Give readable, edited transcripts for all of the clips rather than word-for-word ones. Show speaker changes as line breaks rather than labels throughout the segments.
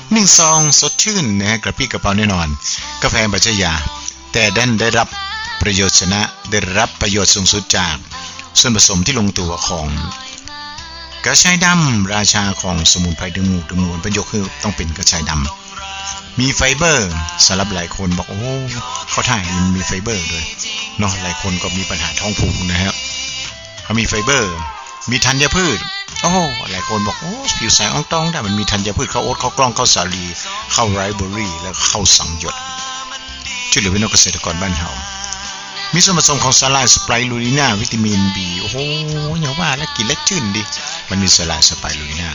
1 ซองสดชื่นนะฮะกระปี้กระเป๋าแน่นอนกาแฟบัจจยาแต่ดันได้รับประโยชน์ชนะได้รับประโยชน์สูงสุดจากส่วนผสมที่ลงตัวของกระชายดำราชาของสมุนไพรดึงมวลประโยชน์คือต้องเป็นกระชายดำมีไฟเบอร์สำหรับหลายคนบอกโอ้เขาถ่ายมันมีไฟเบอร์ด้วยเนาะหลายคนก็มีปัญหาท้องผูกนะครับเขามีไฟเบอร์มีธัญพืชโอ้หลายคนบอกโอ้ผิวใสอ่องตองได้มันมีธัญพืชข้าวโอ๊ตข้าวกล้องข้าวสาลีข้าวไรซ์เบอร์รี่แล้วข้าวสังหยดช่วยเหลือพี่น้องเกษตรกรบ้านเฮามีส่วนผสมของสาลายสไปรูลิน่าวิตามิน B โอ้โหอย่าว่าแล้วกินแล้วชื่นดิมันมีสาลายสไปรูลิน่า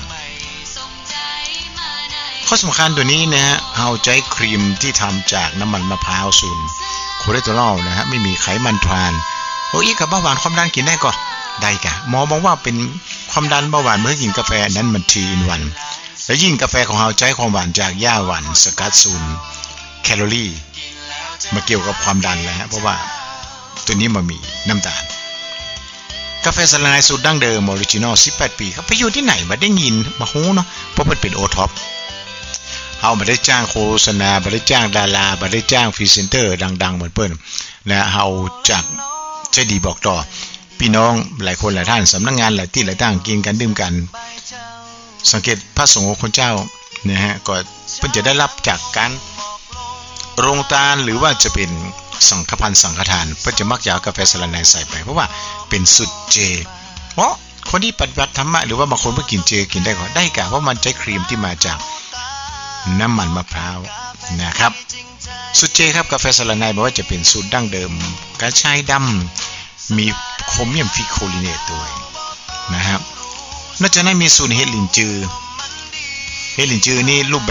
ข้อสำคัญตัวนี้นะฮะเฮาใช้ครีมที่ทำจากน้ำมันมะพร้าวสูตรคอเลสเตอรอลนะฮะไม่มีไขมันทรานโอ้ยกับเบาหวานความดันกินได้ก็ได้กะหมอบอกว่าเป็นความดันเบาหวานเมื่อกินกาแฟนั้นมันทีอินวันและยิ่งกาแฟของเฮาใช้ความหวานจากหญ้าหวานสกัดสูตรแคลอรี่มาเกี่ยวกับความดันแล้วฮะเพราะว่าตัวนี้มันมีน้ำตาลกาแฟสลายสูตรดั้งเดิมออริจินอล18 ปีครับไปอยู่ที่ไหนมาได้ยินมาฮู้เนาะเพราะมันเป็นโอท็อปเฮาไม่ได้จ้างโฆษณาไม่ได้จ้างดาราไม่ได้จ้างพรีเซนเตอร์ดังๆเหมือนเปิ้นนะเฮาจากใจดีบอกต่อพี่น้องหลายคนหลายท่านสำนักงานหลายที่หลายตั้งกินกันดื่มกันสังเกตพระสงฆ์คนเจ้านะฮะก็เพิ่นจะได้รับจากการโรงทานหรือว่าจะเป็นสังฆพันธ์สังฆทานเพื่อจะมักจะเอากาแฟสลัดในใส่ไปเพราะว่าเป็นสุดเจเพราะคนที่ปฏิบัติธรรมะหรือว่าบางคนเมื่อกินเจกินได้ก็ได้กะเพราะมันใช้ครีมที่มาจากน้ำมันมะพร้าวนะครับสุดเจครับกาแฟสลัดในบอกว่าจะเป็นสูตรดั้งเดิมกระชายดำมีโครเมียมฟิโคลิเนตด้วยนะครับนอกจากนั้นมีสูตรเฮดลินจือนี่รูป